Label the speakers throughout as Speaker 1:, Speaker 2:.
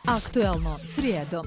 Speaker 1: Aktuelno srijedom.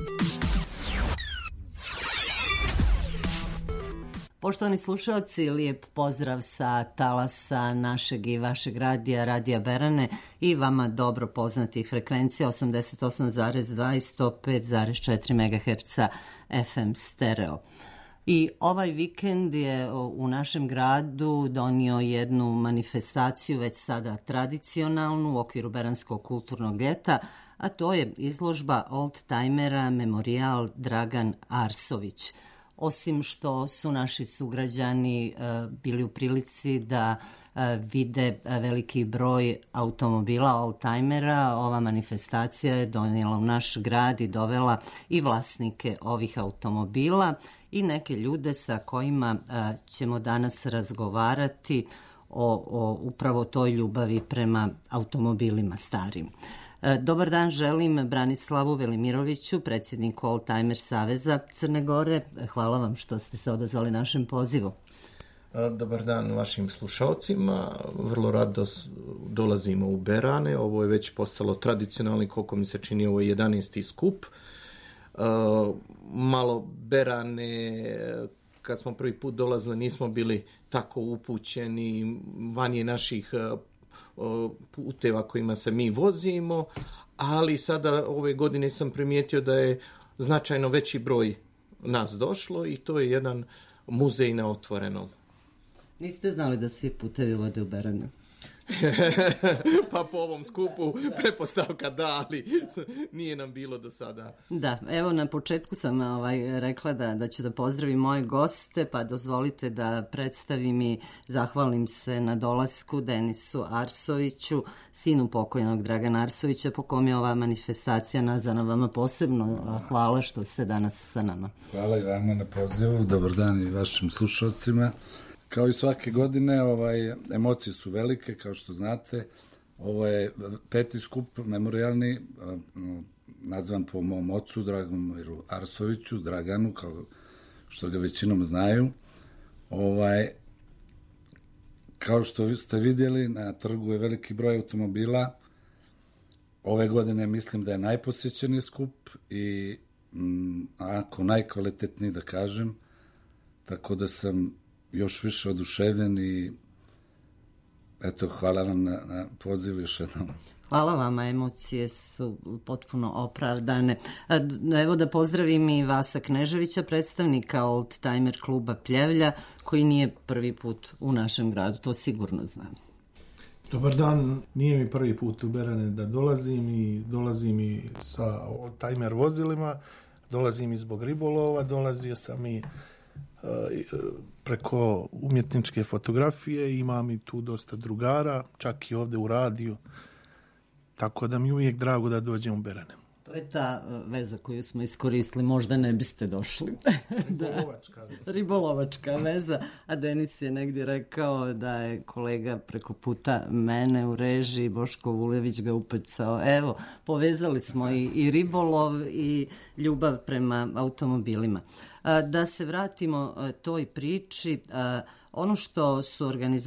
Speaker 2: Poštovani slušalci, lijep pozdrav sa talasa našeg i vašeg radija, Radija Berane i vama dobro poznati frekvencija 88,2 i 105,4 MHz FM stereo. I ovaj vikend je u našem gradu donio jednu manifestaciju, već sada tradicionalnu, u okviru Beranskog kulturnog ljeta, a to je izložba oldtimera Memorijal Dragan Arsović. Osim što su naši sugrađani bili u prilici da vide veliki broj automobila oldtimera, ova manifestacija je donijela u naš grad i dovela i vlasnike ovih automobila i neke ljude sa kojima ćemo danas razgovarati o upravo toj ljubavi prema automobilima starim. Dobar dan želim Branislavu Velimiroviću, predsjedniku Oldtimer Saveza Crne Gore. Hvala vam što ste se odazvali našem pozivu.
Speaker 3: Dobar dan vašim slušalcima. Vrlo rado dolazimo u Berane. Ovo je već postalo tradicionalni, koliko mi se čini, ovo je 11. skup. Malo Berane, kad smo prvi put dolazili, nismo bili tako upućeni, van je naših puteva kojima se mi vozimo, ali sada ove godine sam primijetio da je značajno veći broj nas došlo i to je jedan muzej na otvorenom.
Speaker 2: Niste znali da svi putevi vode u Beranu?
Speaker 3: Pa po ovom skupu pretpostavka da, ali nije nam bilo do sada.
Speaker 2: Da, evo na početku sam rekla da ću da pozdravim moje goste, pa dozvolite da predstavim i zahvalim se na dolasku Denisu Arsoviću, sinu pokojnog Dragana Arsovića, po kom je ova manifestacija nazvana. Vama posebno hvala što ste danas sa nama.
Speaker 4: Hvala i vama na pozivu, dobar dan i vašim slušalcima. Kao i svake godine, emocije su velike, kao što znate. Ovo je 5. skup memorijalni, nazvan po mom ocu, Dragomiru Arsoviću, Draganu, kao što ga većinom znaju. Kao što ste vidjeli, na trgu je veliki broj automobila. Ove godine mislim da je najposjećeniji skup i ako najkvalitetniji, da kažem, tako da sam još više oduševljen i eto, hvala vam na pozivu još jednom.
Speaker 2: Hvala vama, emocije su potpuno opravdane. Evo da pozdravim i Vasa Kneževića, predstavnika Oldtimer kluba Pljevlja, koji nije prvi put u našem gradu, to sigurno znam.
Speaker 5: Dobar dan, nije mi prvi put u Berane da dolazim i sa oldtimer vozilima, dolazim i zbog ribolova, dolazio sam i preko umjetničke fotografije, imam i tu dosta drugara, čak i ovdje u radiju, tako da mi je uvijek drago da dođem u Berane.
Speaker 2: To je ta veza koju smo iskoristili, možda ne biste došli. Ribolovačka veza, a Denis je negdje rekao da je kolega preko puta mene u režiji, Boško Vuljević ga upecao. Evo, povezali smo i ribolov i ljubav prema automobilima. Da se vratimo toj priči, ono što su organizacije